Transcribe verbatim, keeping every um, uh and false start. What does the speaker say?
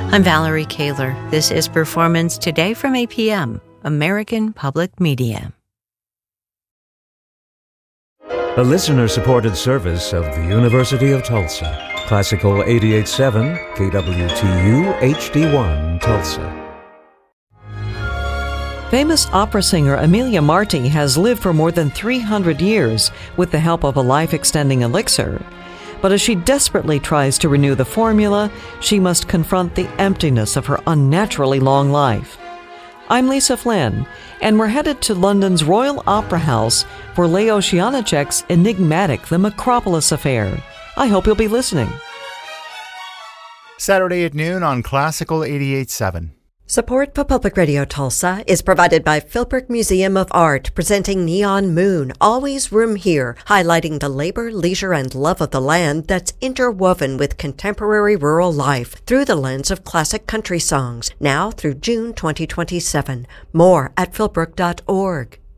I'm Valerie Kaler. This is Performance Today from A P M, American Public Media. A listener-supported service of the University of Tulsa. Classical eighty-eight point seven, K W T U, H D one, Tulsa. Famous opera singer Emilia Marti has lived for more than three hundred years with the help of a life-extending elixir. But as she desperately tries to renew the formula, she must confront the emptiness of her unnaturally long life. I'm Lisa Flynn, and we're headed to London's Royal Opera House for Leo Janacek's enigmatic The Macropolis Affair. I hope you'll be listening. Saturday at noon on Classical eighty-eight point seven. Support for Public Radio Tulsa is provided by Philbrook Museum of Art, presenting Neon Moon, Always Room Here, highlighting the labor, leisure, and love of the land that's interwoven with contemporary rural life through the lens of classic country songs, now through June twenty twenty-seven. More at philbrook dot org.